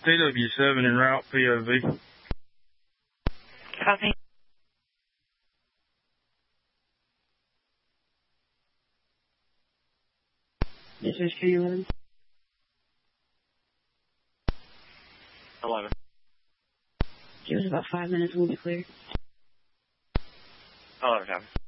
TW7 en route, POV. Copy. This is K11. 11. Give us about 5 minutes, we'll be clear. 11, copy.